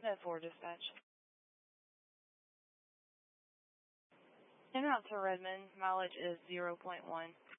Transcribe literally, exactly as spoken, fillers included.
ten four dispatch. En route to Redmond, mileage is zero point one.